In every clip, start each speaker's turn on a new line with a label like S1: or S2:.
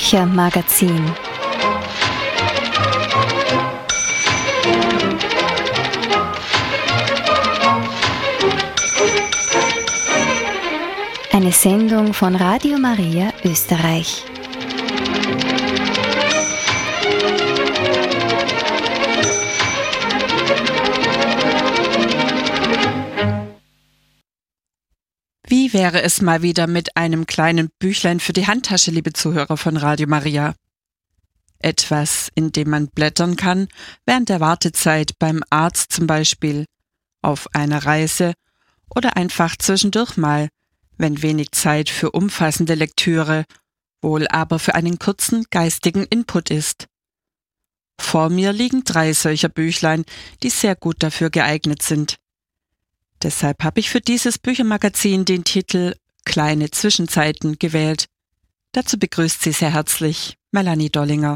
S1: Büchermagazin. Eine Sendung von Radio Maria Österreich.
S2: Wie wäre es mal wieder mit einem kleinen Büchlein für die Handtasche, liebe Zuhörer von Radio Maria? Etwas, in dem man blättern kann, während der Wartezeit beim Arzt zum Beispiel, auf einer Reise oder einfach zwischendurch mal, wenn wenig Zeit für umfassende Lektüre, wohl aber für einen kurzen geistigen Input ist. Vor mir liegen 3 solcher Büchlein, die sehr gut dafür geeignet sind. Deshalb habe ich für dieses Büchermagazin den Titel »Kleine Zwischenzeiten« gewählt. Dazu begrüßt sie sehr herzlich Melanie Dollinger.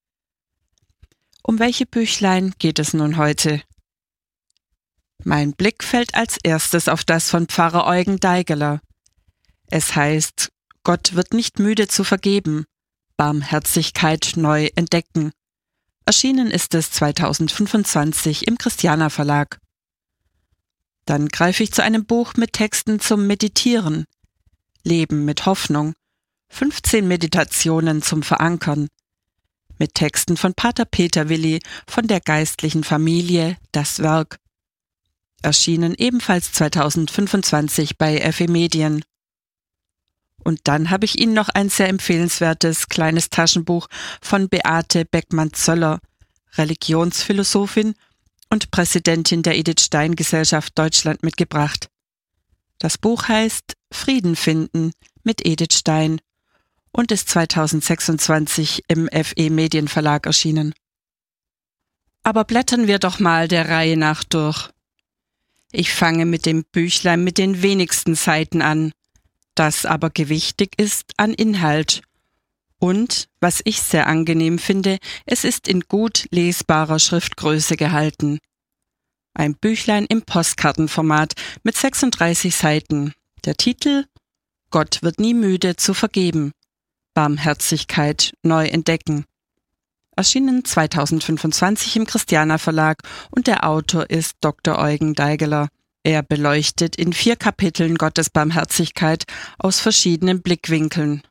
S2: Um welche Büchlein geht es nun heute? Mein Blick fällt als erstes auf das von Pfarrer Eugen Daigeler. Es heißt, Gott wird nicht müde zu vergeben, Barmherzigkeit neu entdecken. Erschienen ist es 2025 im Christiana Verlag. Dann greife ich zu einem Buch mit Texten zum Meditieren. Leben mit Hoffnung. 15 Meditationen zum Verankern. Mit Texten von Pater Peter Willi von der geistlichen Familie Das Werk. Erschienen ebenfalls 2025 bei FE Medien. Und dann habe ich Ihnen noch ein sehr empfehlenswertes kleines Taschenbuch von Beate Beckmann-Zöller, Religionsphilosophin und Präsidentin der Edith Stein Gesellschaft Deutschland, mitgebracht. Das Buch heißt Frieden finden mit Edith Stein und ist 2026 im FE Medienverlag erschienen. Aber blättern wir doch mal der Reihe nach durch. Ich fange mit dem Büchlein mit den wenigsten Seiten an, das aber gewichtig ist an Inhalt. Und, was ich sehr angenehm finde, es ist in gut lesbarer Schriftgröße gehalten. Ein Büchlein im Postkartenformat mit 36 Seiten. Der Titel »Gott wird nie müde zu vergeben. Barmherzigkeit neu entdecken«. Erschienen 2025 im Christiana Verlag und der Autor ist Dr. Eugen Daigeler. Er beleuchtet in 4 Kapiteln Gottes Barmherzigkeit aus verschiedenen Blickwinkeln.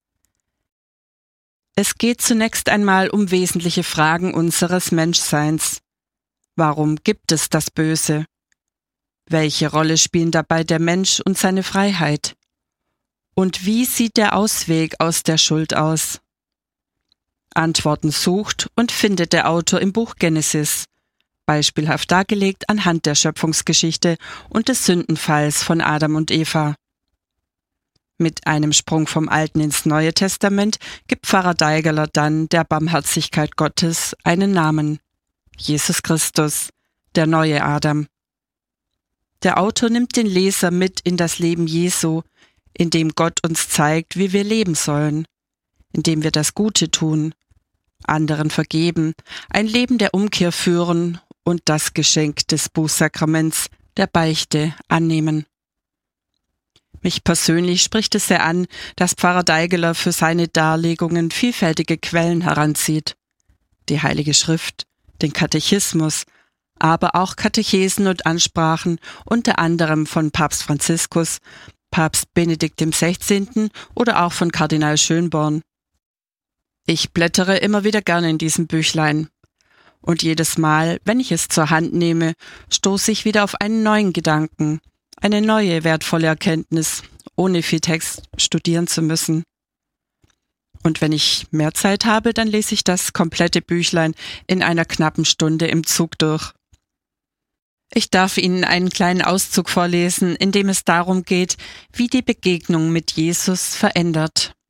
S2: Es geht zunächst einmal um wesentliche Fragen unseres Menschseins. Warum gibt es das Böse? Welche Rolle spielen dabei der Mensch und seine Freiheit? Und wie sieht der Ausweg aus der Schuld aus? Antworten sucht und findet der Autor im Buch Genesis, beispielhaft dargelegt anhand der Schöpfungsgeschichte und des Sündenfalls von Adam und Eva. Mit einem Sprung vom Alten ins Neue Testament gibt Pfarrer Daigeler dann der Barmherzigkeit Gottes einen Namen: Jesus Christus, der neue Adam. Der Autor nimmt den Leser mit in das Leben Jesu, in dem Gott uns zeigt, wie wir leben sollen, indem wir das Gute tun, anderen vergeben, ein Leben der Umkehr führen und das Geschenk des Bußsakraments, der Beichte, annehmen. Mich persönlich spricht es sehr an, dass Pfarrer Daigeler für seine Darlegungen vielfältige Quellen heranzieht. Die Heilige Schrift, den Katechismus, aber auch Katechesen und Ansprachen, unter anderem von Papst Franziskus, Papst Benedikt XVI. Oder auch von Kardinal Schönborn. Ich blättere immer wieder gerne in diesem Büchlein. Und jedes Mal, wenn ich es zur Hand nehme, stoße ich wieder auf einen neuen Gedanken, eine neue wertvolle Erkenntnis, ohne viel Text studieren zu müssen. Und wenn ich mehr Zeit habe, dann lese ich das komplette Büchlein in einer knappen Stunde im Zug durch. Ich darf Ihnen einen kleinen Auszug vorlesen, in dem es darum geht, wie die Begegnung mit Jesus verändert.